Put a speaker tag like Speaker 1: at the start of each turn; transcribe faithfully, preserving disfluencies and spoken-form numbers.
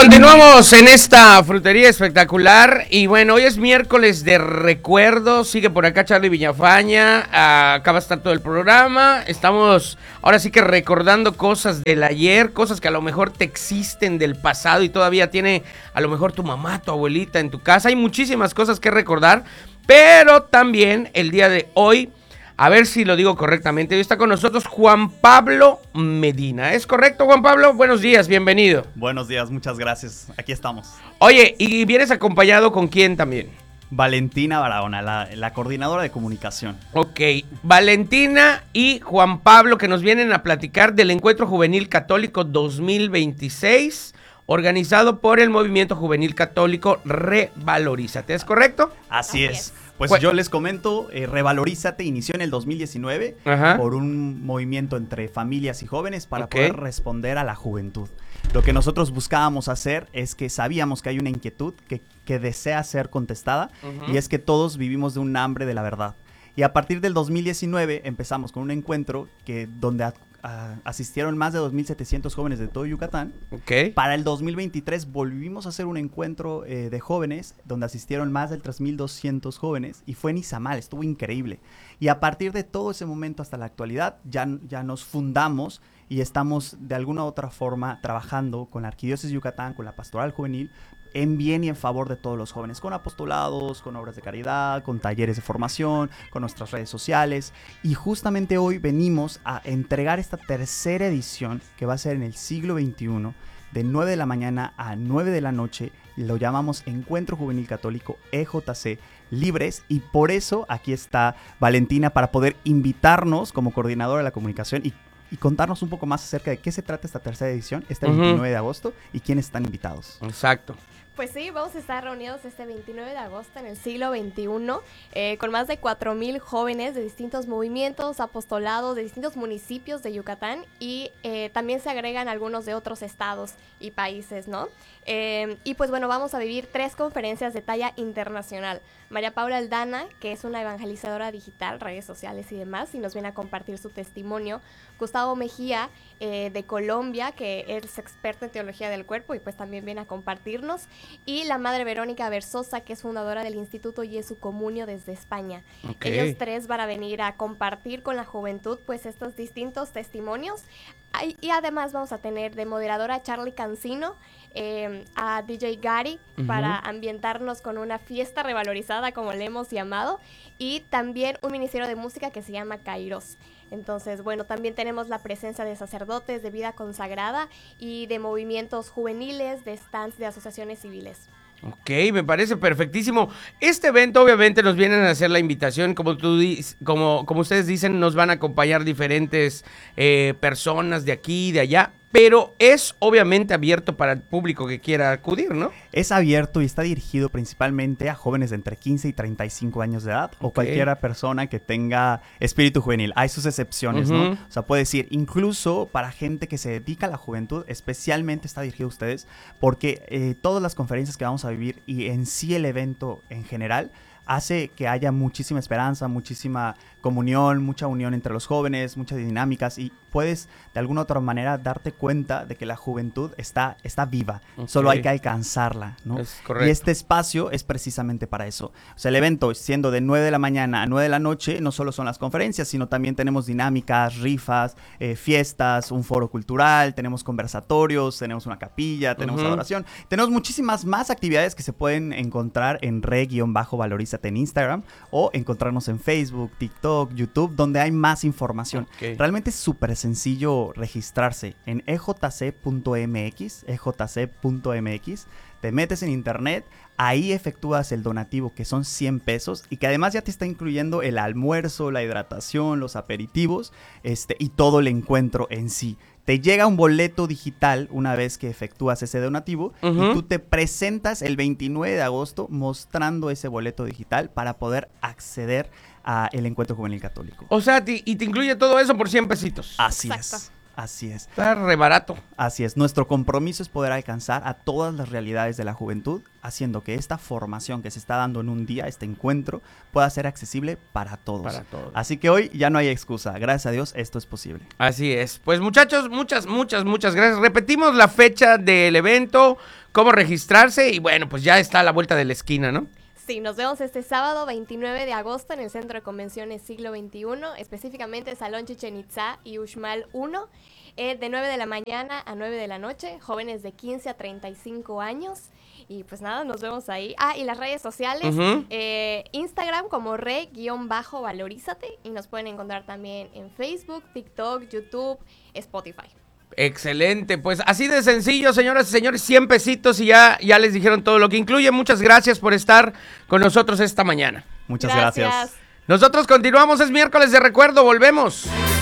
Speaker 1: Continuamos en esta frutería espectacular y bueno, hoy es miércoles de recuerdos, sigue por acá Charlie Villafaña, acá va a estar todo el programa, estamos ahora sí que recordando cosas del ayer, cosas que a lo mejor te existen del pasado y todavía tiene a lo mejor tu mamá, tu abuelita en tu casa, hay muchísimas cosas que recordar, pero también el día de hoy, a ver si lo digo correctamente, hoy está con nosotros Juan Pablo Medina. ¿Es correcto, Juan Pablo? Buenos días, bienvenido.
Speaker 2: Buenos días, muchas gracias. Aquí estamos.
Speaker 1: Oye, ¿y vienes acompañado con quién también?
Speaker 2: Valentina Barahona, la, la coordinadora de comunicación.
Speaker 1: Ok, Valentina y Juan Pablo que nos vienen a platicar del Encuentro Juvenil Católico dos mil veintiséis, organizado por el Movimiento Juvenil Católico Revalorízate. ¿Es correcto?
Speaker 2: Así es. Pues yo les comento, eh, Revalorízate inició en el dos mil diecinueve. Ajá. Por un movimiento entre familias y jóvenes para okay. poder responder a la juventud. Lo que nosotros buscábamos hacer es que sabíamos que hay una inquietud que, que desea ser contestada, uh-huh. y es que todos vivimos de un hambre de la verdad. Y a partir del dos mil diecinueve empezamos con un encuentro que donde a, a, asistieron más de dos mil setecientos jóvenes de todo Yucatán.
Speaker 1: Okay.
Speaker 2: Para el dos mil veintitrés volvimos a hacer un encuentro eh, de jóvenes donde asistieron más de tres mil doscientos jóvenes y fue en Izamal, estuvo increíble. Y a partir de todo ese momento hasta la actualidad ya, ya nos fundamos y estamos de alguna u otra forma trabajando con la Arquidiócesis de Yucatán, con la Pastoral Juvenil, en bien y en favor de todos los jóvenes, con apostolados, con obras de caridad, con talleres de formación, con nuestras redes sociales. Y justamente hoy venimos a entregar esta tercera edición que va a ser en el siglo veintiuno, de nueve de la mañana a nueve de la noche. Lo llamamos Encuentro Juvenil Católico E J C Libres, y por eso aquí está Valentina para poder invitarnos como coordinadora de la comunicación y y contarnos un poco más acerca de qué se trata esta tercera edición, este uh-huh. veintinueve de agosto, y quiénes están invitados.
Speaker 1: Exacto.
Speaker 3: Pues sí, vamos a estar reunidos este veintinueve de agosto en el siglo veintiuno, eh, con más de cuatro mil jóvenes de distintos movimientos, apostolados, de distintos municipios de Yucatán, y eh, también se agregan algunos de otros estados y países, ¿no? Eh, y pues bueno, vamos a vivir tres conferencias de talla internacional. María Paula Aldana, que es una evangelizadora digital, redes sociales y demás, y nos viene a compartir su testimonio. Gustavo Mejía, eh, de Colombia, que es experto en teología del cuerpo y pues también viene a compartirnos. Y la madre Verónica Versosa, que es fundadora del Instituto Jesu Comunio desde España. Okay. Ellos tres van a venir a compartir con la juventud pues estos distintos testimonios. Y además vamos a tener de moderadora a Charlie Cancino, eh, a D J Gary, uh-huh. para ambientarnos con una fiesta revalorizada, como le hemos llamado, y también un ministerio de música que se llama Kairos. Entonces, bueno, también tenemos la presencia de sacerdotes de vida consagrada y de movimientos juveniles, de stands, de asociaciones civiles.
Speaker 1: Ok, me parece perfectísimo. Este evento obviamente nos vienen a hacer la invitación, como tú como, como ustedes dicen, nos van a acompañar diferentes eh, personas de aquí y de allá, pero es obviamente abierto para el público que quiera acudir, ¿no?
Speaker 2: Es abierto y está dirigido principalmente a jóvenes de entre quince y treinta y cinco años de edad, okay. o cualquier persona que tenga espíritu juvenil. Hay sus excepciones, uh-huh. ¿no? O sea, puede decir, incluso para gente que se dedica a la juventud, especialmente está dirigido a ustedes, porque eh, todas las conferencias que vamos a vivir y en sí el evento en general hace que haya muchísima esperanza, muchísima comunión, mucha unión entre los jóvenes, muchas dinámicas, y puedes de alguna u otra manera darte cuenta de que la juventud está, está viva, okay. solo hay que alcanzarla, ¿no?
Speaker 1: Es correcto.
Speaker 2: Y este espacio es precisamente para eso. O sea, el evento siendo de nueve de la mañana a nueve de la noche, no solo son las conferencias, sino también tenemos dinámicas, rifas, eh, fiestas, un foro cultural, tenemos conversatorios, tenemos una capilla, tenemos uh-huh. adoración, tenemos muchísimas más actividades que se pueden encontrar en re-valorízate en Instagram o encontrarnos en Facebook, TikTok, YouTube, donde hay más información. Okay. Realmente es súper sencillo registrarse en e j c punto m x, e j c punto m x, te metes en internet, ahí efectúas el donativo que son cien pesos y que además ya te está incluyendo el almuerzo, la hidratación, los aperitivos, este, y todo el encuentro en sí. Te llega un boleto digital una vez que efectúas ese donativo uh-huh. y tú te presentas el veintinueve de agosto mostrando ese boleto digital para poder acceder al Encuentro Juvenil Católico.
Speaker 1: O sea, y te incluye todo eso por cien pesitos.
Speaker 2: Así
Speaker 3: Exacto.
Speaker 2: es. Así es.
Speaker 1: Está re barato.
Speaker 2: Así es. Nuestro compromiso es poder alcanzar a todas las realidades de la juventud, haciendo que esta formación que se está dando en un día, este encuentro, pueda ser accesible para todos.
Speaker 1: Para todos.
Speaker 2: Así que hoy ya no hay excusa. Gracias a Dios, esto es posible.
Speaker 1: Así es. Pues muchachos, muchas, muchas, muchas gracias. Repetimos la fecha del evento. cómo registrarse y bueno, pues ya está a la vuelta de la esquina, ¿no?
Speaker 3: Sí, nos vemos este sábado veintinueve de agosto en el Centro de Convenciones Siglo veintiuno, específicamente Salón Chichén Itzá y Uxmal uno, eh, de nueve de la mañana a nueve de la noche, jóvenes de quince a treinta y cinco años. Y pues nada, nos vemos ahí. Ah, y las redes sociales,
Speaker 1: Uh-huh.
Speaker 3: eh, Instagram como re-valorízate, y nos pueden encontrar también en Facebook, TikTok, YouTube, Spotify.
Speaker 1: Excelente, pues así de sencillo, señoras y señores, cien pesitos y ya, ya les dijeron todo lo que incluye. Muchas gracias por estar con nosotros esta mañana.
Speaker 2: Muchas gracias.
Speaker 1: Nosotros continuamos, es miércoles de recuerdo, volvemos.